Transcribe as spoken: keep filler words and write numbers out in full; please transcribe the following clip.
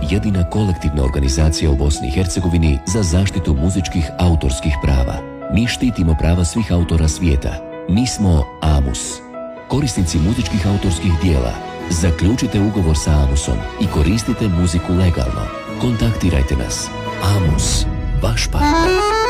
jedina kolektivna organizacija u Bosni i Hercegovini za zaštitu muzičkih autorskih prava. Mi štitimo prava svih autora svijeta. Mi smo AMUS. Korisnici muzičkih autorskih dijela, zaključite ugovor sa AMUSom i koristite muziku legalno. Kontaktirajte nas. AMUS, vaš partner.